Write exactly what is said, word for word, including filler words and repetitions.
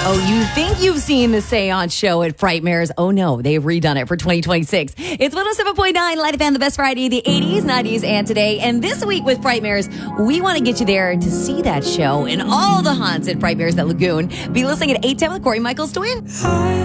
Oh, you think you've seen the Seance show at Frightmares? Oh, no, they've redone it for twenty twenty-six. It's one oh seven point nine Light F M, the best variety of the eighties, nineties, and today. And this week with Frightmares, we want to get you there to see that show and all the haunts at Frightmares at Lagoon. Be listening at eight ten with Corey Michaels to win.